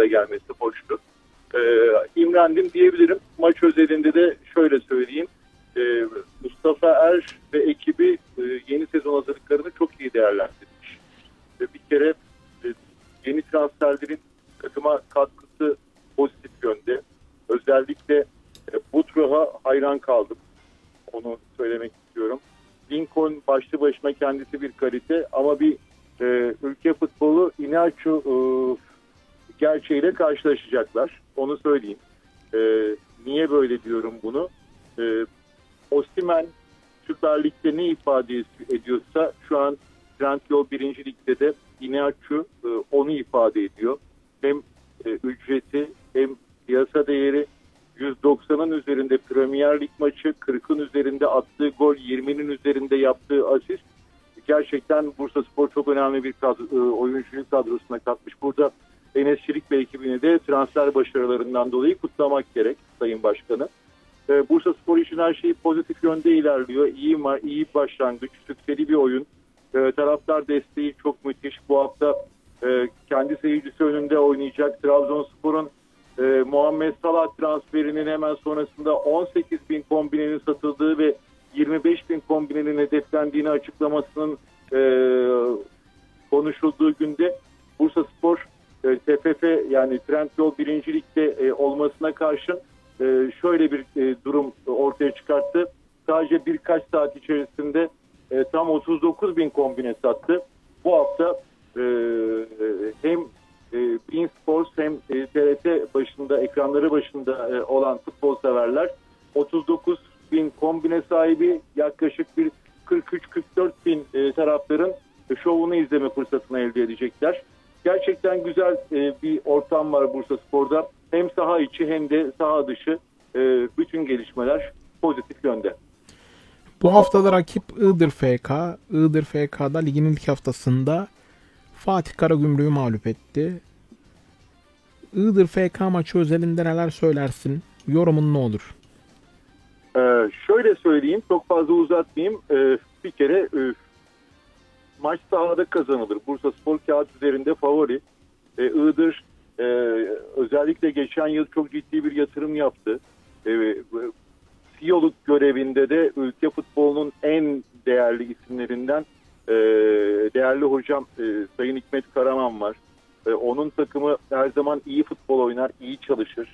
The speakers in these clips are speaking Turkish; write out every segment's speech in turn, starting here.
gelmesi hoştu. İmrendim diyebilirim. Maç özelinde de şöyle söyleyeyim. Mustafa Er ve ekibi yeni sezon hazırlıklarını çok iyi değerlendirmiş. Bir kere yeni transferlerin takıma katkısı pozitif yönde. Özellikle Butrah'a hayran kaldım. Onu söylemek istiyorum. Lincoln başlı başına kendisi bir kalite ama bir ülke futbolu Iheanacho gerçeğiyle karşılaşacaklar. Onu söyleyeyim. Niye böyle diyorum bunu? Osimhen Süper Lig'de ne ifade ediyorsa şu an Trendyol 1. Lig'de de Iheanacho onu ifade ediyor. Hem ücreti hem piyasa değeri 190'ın üzerinde Premier Lig maçı, 40'ın üzerinde attığı gol, 20'nin üzerinde yaptığı asist. Gerçekten Bursaspor çok önemli bir oyuncuyu kadrosuna katmış. Burada Enes Çelik ve ekibini de transfer başarılarından dolayı kutlamak gerek Sayın Başkanı. Bursaspor için her şey pozitif yönde ilerliyor. İyi başlangıç, sükseli bir oyun. Taraftar desteği çok müthiş. Bu hafta kendi seyircisi önünde oynayacak. Trabzonspor'un Muhammed Salah transferinin hemen sonrasında 18.000 kombinenin satıldığı ve 25.000 kombinenin hedeflendiğini açıklamasının konuşulduğu günde Bursaspor TFF yani Trendyol 1. Lig'de olmasına karşın şöyle bir durum ortaya çıkarttı. Sadece birkaç saat içerisinde tam 39.000 kombine sattı. Bu hafta hem Bein Sports hem TRT başında, ekranları başında olan futbol severler 39.000 kombine sahibi yaklaşık bir 43-44.000 taraftarın şovunu izleme fırsatını elde edecekler. Gerçekten güzel bir ortam var Bursaspor'da. Hem saha içi hem de saha dışı bütün gelişmeler pozitif yönde. Bu haftada rakip Iğdır FK. Iğdır FK'da ligin ilk haftasında Fatih Karagümrük'ü mağlup etti. Iğdır FK maçı özelinde neler söylersin? Yorumun ne olur? Şöyle söyleyeyim, çok fazla uzatmayayım. Bir kere maç sahada kazanılır. Bursaspor kağıt üzerinde favori. Iğdır özellikle geçen yıl çok ciddi bir yatırım yaptı. CEO'luk görevinde de ülke futbolunun en değerli isimlerinden değerli hocam Sayın Hikmet Karaman var. Onun takımı her zaman iyi futbol oynar, iyi çalışır.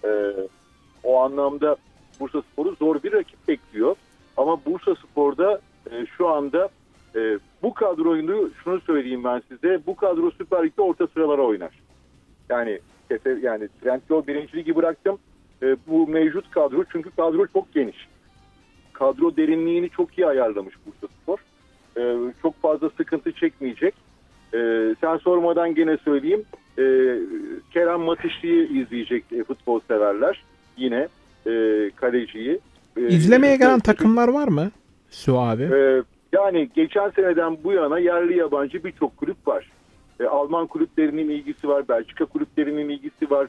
O anlamda Bursaspor'u zor bir rakip bekliyor. Ama Bursaspor'da şu anda bu kadroyu şunu söyleyeyim ben size. Bu kadro Süper Lig'de orta sıralara oynar. Yani Trendyol 1. Ligi bıraktım. Bu mevcut kadro çünkü kadro çok geniş. Kadro derinliğini çok iyi ayarlamış Bursaspor. Çok fazla sıkıntı çekmeyecek. Sen sormadan gene söyleyeyim. Kerem Matışlı'yı izleyecek futbol severler. Yine kaleciyi. İzlemeye gelen takımlar var mı Su abi? Yani geçen seneden bu yana yerli yabancı birçok kulüp var. Alman kulüplerinin ilgisi var, Belçika kulüplerinin ilgisi var,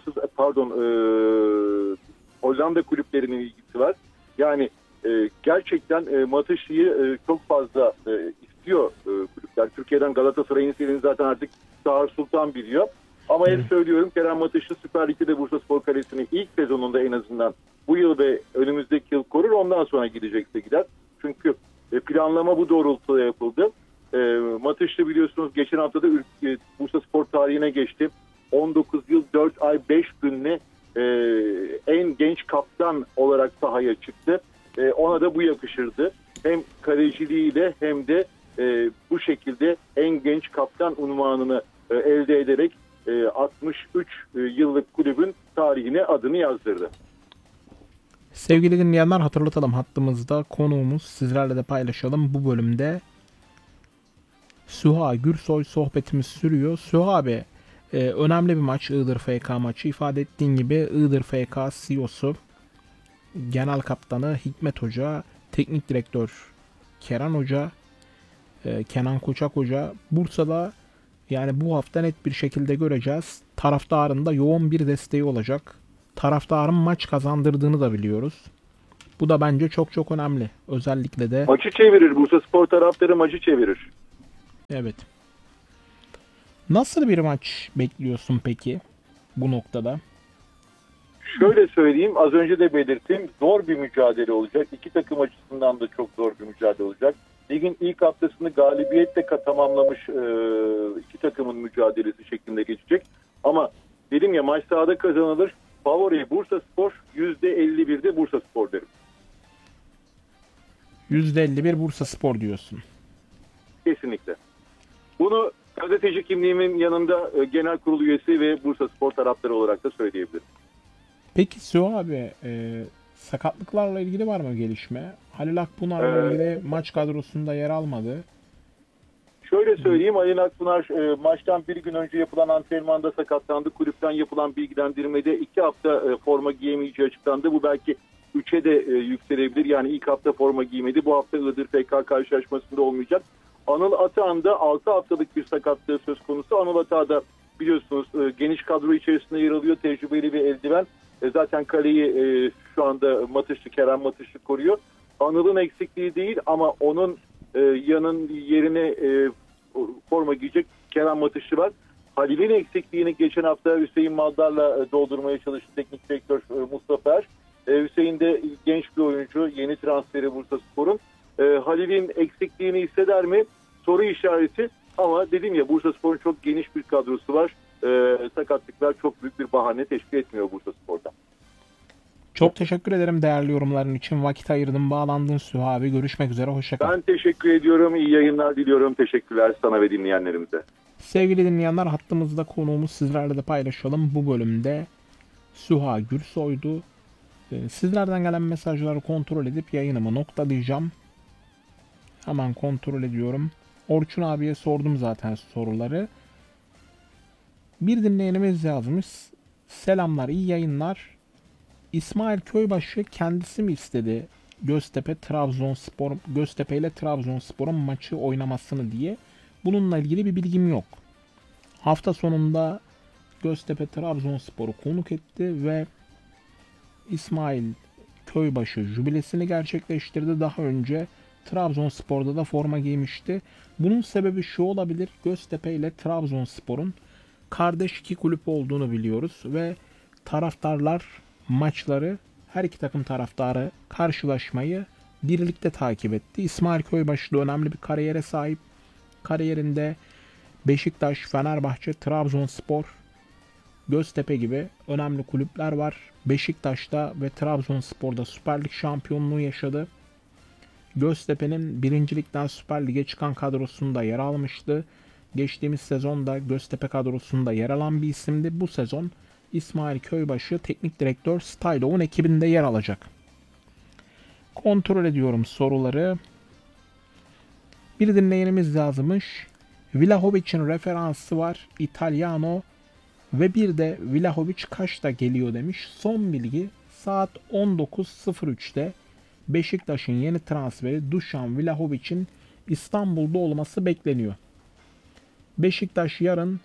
Hollanda kulüplerinin ilgisi var. Yani gerçekten Matışlı'yı çok fazla istiyor kulüpler. Türkiye'den Galatasaray'ın serini zaten artık Sağır Sultan biliyor. Ama hep söylüyorum Kerem Matışlı Süper Lig'de de Bursaspor kalesini ilk sezonunda en azından bu yıl ve önümüzdeki yıl korur. Ondan sonra gidecekse gider. Çünkü planlama bu doğrultuda yapıldı. Matışlı biliyorsunuz geçen haftada Bursaspor tarihine geçti. 19 yıl 4 ay 5 günle en genç kaptan olarak sahaya çıktı. Ona da bu yakışırdı. Hem kaleciliğiyle hem de bu şekilde en genç kaptan unvanını elde ederek 63 yıllık kulübün tarihine adını yazdırdı. Sevgili dinleyenler, hatırlatalım, hattımızda konuğumuz, sizlerle de paylaşalım. Bu bölümde Süha Gürsoy sohbetimiz sürüyor. Süha abi, önemli bir maç Iğdır FK maçı. İfade ettiğin gibi Iğdır FK CEO'su, genel kaptanı Hikmet Hoca, teknik direktör Kenan Hoca, Kenan Koçak Hoca. Bursa'da yani bu hafta net bir şekilde göreceğiz. Taraftarın da yoğun bir desteği olacak. Taraftarın maç kazandırdığını da biliyoruz. Bu da bence çok çok önemli. Özellikle de maçı çevirir. Bursaspor taraftarı maçı çevirir. evet. Nasıl bir maç bekliyorsun peki? bu noktada? Şöyle söyleyeyim, az önce de belirttim, zor bir mücadele olacak. İki takım açısından da çok zor bir mücadele olacak. Ligin ilk haftasını galibiyetle tamamlamış iki takımın mücadelesi şeklinde geçecek. Ama dedim ya, maç sahada kazanılır. Favori Bursaspor, %51'de Bursaspor derim. %51 Bursaspor diyorsun. Kesinlikle. Bunu gazeteci kimliğimin yanında genel kurul üyesi ve Bursaspor taraftarı olarak da söyleyebilirim. Peki Süha abi, sakatlıklarla ilgili var mı gelişme? Halil Akpınar'la ilgili maç kadrosunda yer almadı. Şöyle söyleyeyim, Halil Akpınar maçtan bir gün önce yapılan antrenmanda sakatlandı. Kulüpten yapılan bilgilendirmede 2 hafta forma giyemeyeceği açıklandı. Bu belki 3'e de yükselebilir. Yani ilk hafta forma giymedi. Bu hafta Iğdır FK karşılaşmasında olmayacak. Anıl Atahan da 6 haftalık bir sakatlığı söz konusu. Anıl Atahan da biliyorsunuz geniş kadro içerisinde yer alıyor. Tecrübeli bir eldiven. Zaten kaleyi şu anda Kerem Matışlı koruyor. Anıl'ın eksikliği değil ama onun yerine forma giyecek Kerem Matışlı var. Halil'in eksikliğini geçen hafta Hüseyin Maldar'la doldurmaya çalıştı teknik direktör Mustafa Er. Hüseyin de genç bir oyuncu, yeni transferi Bursaspor'un. Halil'in eksikliğini hisseder mi? Soru işareti. Ama dedim ya, Bursaspor'un çok geniş bir kadrosu var. Sakatlıklar çok büyük bir bahane teşkil etmiyor Bursaspor'da. Çok teşekkür ederim değerli yorumların için. Vakit ayırdın, bağlandın Süha abi. Görüşmek üzere, hoşça kal. Ben teşekkür ediyorum. İyi yayınlar diliyorum. Teşekkürler sana ve dinleyenlerimize. Sevgili dinleyenler, hattımızda konuğumuz, sizlerle de paylaşalım. Bu bölümde Süha Gürsoy'du. Sizlerden gelen mesajları kontrol edip yayınımı noktalayacağım. Hemen kontrol ediyorum. Orçun abiye sordum zaten soruları. Bir dinleyenimiz yazmış. Selamlar, iyi yayınlar. İsmail Köybaşı kendisi mi istedi Göztepe ile Trabzonspor'un maçı oynamasını diye? Bununla ilgili bir bilgim yok. Hafta sonunda Göztepe Trabzonspor'u konuk etti ve İsmail Köybaşı jübilesini gerçekleştirdi. Daha önce Trabzonspor'da da forma giymişti. Bunun sebebi şu olabilir: Göztepe ile Trabzonspor'un kardeş iki kulüp olduğunu biliyoruz ve taraftarlar maçları, her iki takım taraftarı karşılaşmayı birlikte takip etti. İsmail Köybaşı önemli bir kariyere sahip. Kariyerinde Beşiktaş, Fenerbahçe, Trabzonspor, Göztepe gibi önemli kulüpler var. Beşiktaş'ta ve Trabzonspor'da Süper Lig şampiyonluğu yaşadı. Göztepe'nin 1. Lig'den Süper Lig'e çıkan kadrosunda yer almıştı. Geçtiğimiz sezonda Göztepe kadrosunda yer alan bir isimdi. Bu sezon İsmail Köybaşı teknik direktör Staylov'un ekibinde yer alacak. Kontrol ediyorum soruları. Bir dinleyenimiz yazmış. Vlahovic'in referansı var, Italiano, ve bir de Vlahovic kaçta geliyor demiş. Son bilgi saat 19.03'te Beşiktaş'ın yeni transferi Dušan Vlahovic'in İstanbul'da olması bekleniyor. Beşiktaş yarın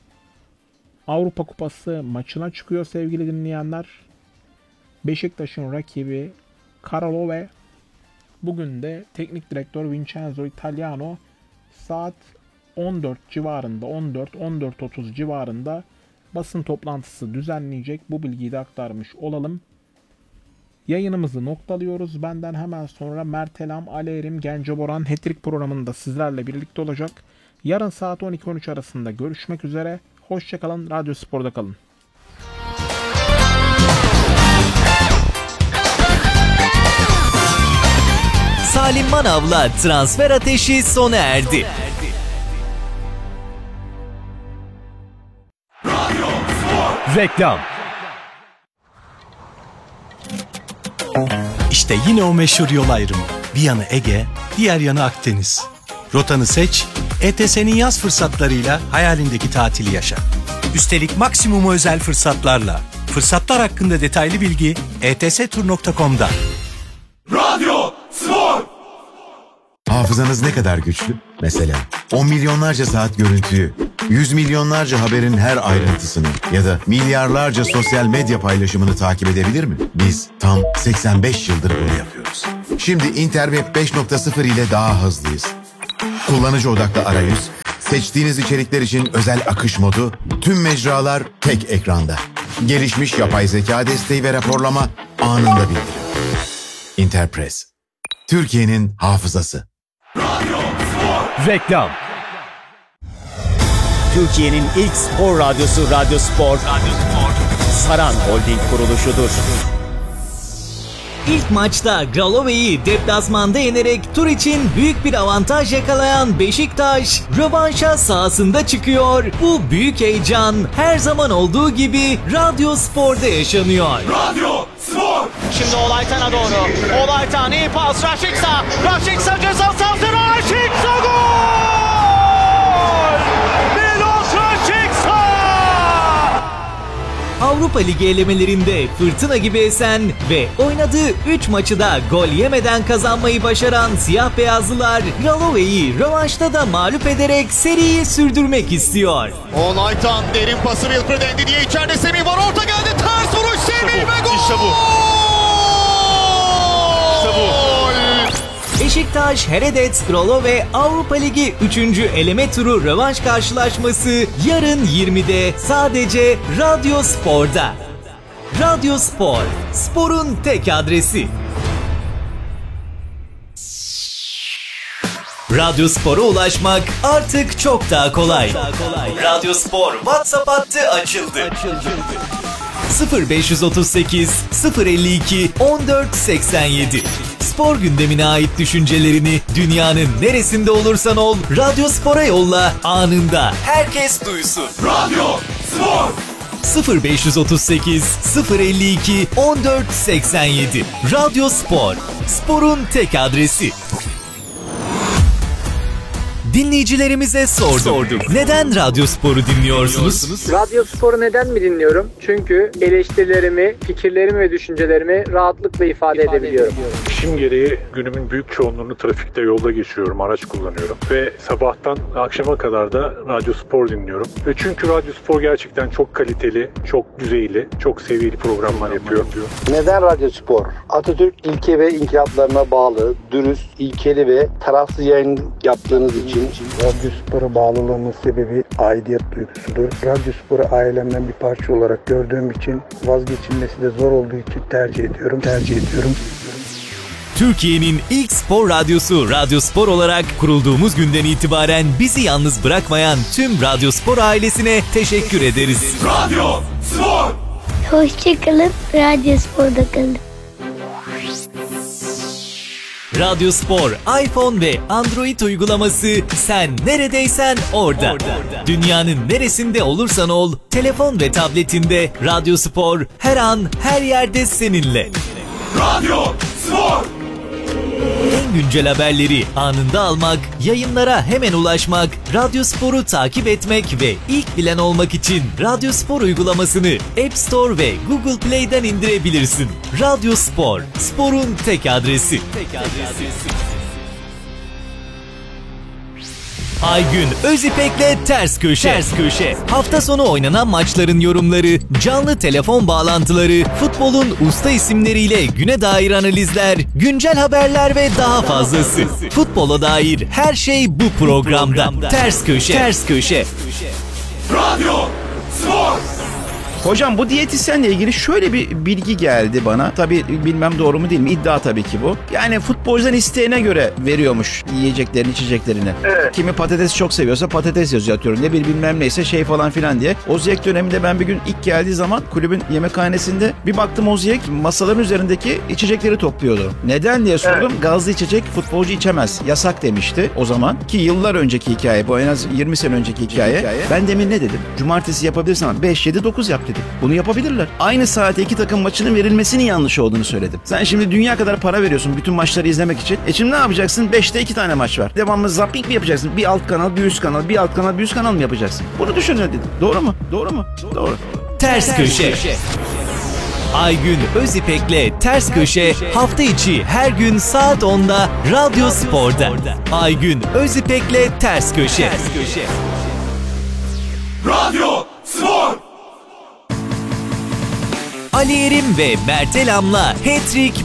Avrupa Kupası maçına çıkıyor sevgili dinleyenler. Beşiktaş'ın rakibi Karalove. Bugün de teknik direktör Vincenzo Italiano saat 14 civarında, 14-14.30 civarında basın toplantısı düzenleyecek. Bu bilgiyi de aktarmış olalım. Yayınımızı noktalıyoruz. Benden hemen sonra Mert Elam, Ali Erim, Gence Boran Hat-Trick programında sizlerle birlikte olacak. Yarın saat 12-13 arasında görüşmek üzere. Hoşçakalın. Radyo Spor'da kalın. Salim Manav'la Transfer Ateşi sona erdi. Reklam. İşte yine o meşhur yol ayrımı. Bir yanı Ege, diğer yanı Akdeniz. Rotanı seç, ETS'nin yaz fırsatlarıyla hayalindeki tatili yaşa. Üstelik maksimumu özel fırsatlarla. Fırsatlar hakkında detaylı bilgi etstur.com'da. Radyo Spor! Hafızanız ne kadar güçlü? Mesela 10 milyonlarca saat görüntüyü, 100 milyonlarca haberin her ayrıntısını ya da milyarlarca sosyal medya paylaşımını takip edebilir mi? Biz tam 85 yıldır bunu yapıyoruz. Şimdi Interweb 5.0 ile daha hızlıyız. Kullanıcı odaklı arayüz, Seçtiğiniz içerikler için özel akış modu, tüm mecralar tek ekranda. Gelişmiş yapay zeka desteği ve raporlama anında bildirim. Interpress. Türkiye'nin hafızası. Reklam. Türkiye'nin ilk spor radyosu Radyo Spor, Saran Holding kuruluşudur. İlk maçta Gralove'yi deplasmanda yenerek tur için büyük bir avantaj yakalayan Beşiktaş, rövanşa sahasında çıkıyor. Bu büyük heyecan her zaman olduğu gibi Radyo Spor'da yaşanıyor. Radyo Spor! Şimdi Olaytan'a doğru. Olaytan iyi pas. Raşitsa. Raşitsa ceza sahası. Raşitsa gol! Milos Raşitsa! Avrupa Ligi elemelerinde fırtına gibi esen ve oynadığı 3 maçı da gol yemeden kazanmayı başaran siyah beyazlılar Gralove'yi rövanşta da mağlup ederek seriyi sürdürmek istiyor. Olaytan derin pası Wilfred Ndidi içeride Semih var. Orta geldi. Ters vuruş Semih ve gol! İşte bu. Beşiktaş, Heredec, Gralove Avrupa Ligi 3. eleme turu rövanş karşılaşması yarın 20'de sadece Radyo Spor'da. Radyo Spor, sporun tek adresi. Radyo Spor'a ulaşmak artık çok daha kolay. Radyo Spor WhatsApp hattı açıldı. 0538 052 1487. Spor gündemine ait düşüncelerini dünyanın neresinde olursan ol Radyo Spor'a yolla, anında herkes duysun. Radyo Spor! 0538 052 1487. Radyo Spor, sporun tek adresi. Dinleyicilerimize sorduk. Neden Radyo Spor'u dinliyorsunuz? Radyo Spor'u neden mi dinliyorum? Çünkü eleştirilerimi, fikirlerimi ve düşüncelerimi rahatlıkla ifade edebiliyorum. İşim gereği günümün büyük çoğunluğunu trafikte, yolda geçiriyorum, araç kullanıyorum. Ve sabahtan akşama kadar da Radyo Spor dinliyorum. Ve çünkü Radyo Spor gerçekten çok kaliteli, çok düzeyli, çok seviyeli programlar yapıyor. Neden Radyo Spor? Atatürk ilke ve inkılaplarına bağlı, dürüst, ilkeli ve tarafsız yayın yaptığınız için Radyo Spor'a bağlılığımın sebebi aidiyet duygusudur. Radyo Spor'u ailemden bir parça olarak gördüğüm için vazgeçilmesi de zor olduğu için tercih ediyorum. Türkiye'nin ilk spor radyosu Radyo Spor olarak kurulduğumuz günden itibaren bizi yalnız bırakmayan tüm Radyo Spor ailesine teşekkür ederiz. Radyo Spor! Hoşçakalın, Radyo Spor'da kalın. Radyo Spor, iPhone ve Android uygulaması, sen neredeysen orada. Dünyanın neresinde olursan ol, telefon ve tabletinde Radyo Spor her an her yerde seninle. Radyo Spor! En güncel haberleri anında almak, yayınlara hemen ulaşmak, Radyo Spor'u takip etmek ve ilk bilen olmak için Radyo Spor uygulamasını App Store ve Google Play'den indirebilirsin. Radyo Spor, sporun tek adresi. Aygün Özipek'le Ters Köşe. Hafta sonu oynanan maçların yorumları, canlı telefon bağlantıları, futbolun usta isimleriyle güne dair analizler, güncel haberler ve daha fazlası. Futbola dair her şey bu programda. Ters Köşe. Radyo Spor! Hocam bu diyetisyenle ilgili şöyle bir bilgi geldi bana. Tabii bilmem doğru mu değil mi? İddia tabii ki bu. Yani futbolcudan isteğine göre veriyormuş yiyeceklerini, içeceklerini. Evet. Kimi patates çok seviyorsa patates yazıyor, atıyorum. Ne bilmem neyse şey falan filan diye. Oziyek döneminde ben bir gün ilk geldiği zaman kulübün yemekhanesinde bir baktım Oziyek masaların üzerindeki içecekleri topluyordu. Neden diye sordum. Evet. Gazlı içecek futbolcu içemez. Yasak demişti o zaman. Ki yıllar önceki hikaye bu, en az 20 sene önceki hikaye. Ben demin ne dedim? Cumartesi yapabilirsin ama 5, 7, 9 yap dedim. Bunu yapabilirler. Aynı saate iki takım maçının verilmesinin yanlış olduğunu söyledim. Sen şimdi dünya kadar para veriyorsun bütün maçları izlemek için. Şimdi ne yapacaksın? 5'te 2 tane maç var. Devamlı zapping mi yapacaksın? Bir alt kanal, bir üst kanal, bir alt kanal, bir üst kanal mı yapacaksın? Bunu düşün dedim. Doğru mu? Doğru. Ters Köşe. Aygün Özipek'le Ters Köşe hafta içi her gün saat 10'da Radyo Spor'da. Aygün Özipek'le Ters Köşe. Radyo Spor! Ali Erim ve Mert Elam'la Hat-Trick